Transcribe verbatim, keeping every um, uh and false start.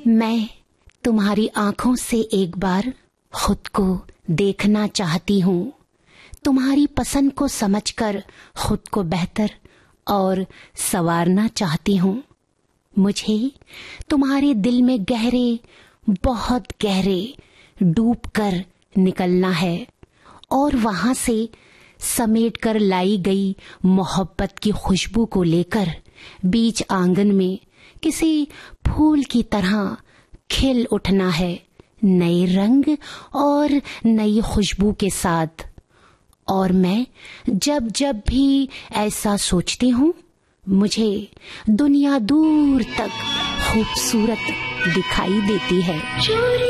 मैं तुम्हारी आंखों से एक बार खुद को देखना चाहती हूँ, तुम्हारी पसंद को समझकर खुद को बेहतर और संवारना चाहती हूँ। मुझे तुम्हारे दिल में गहरे, बहुत गहरे डूब कर निकलना है और वहां से समेट कर लाई गई मोहब्बत की खुशबू को लेकर बीच आंगन में किसी फूल की तरह खिल उठना है, नए रंग और नई खुशबू के साथ। और मैं जब जब भी ऐसा सोचती हूँ, मुझे दुनिया दूर तक खूबसूरत दिखाई देती है।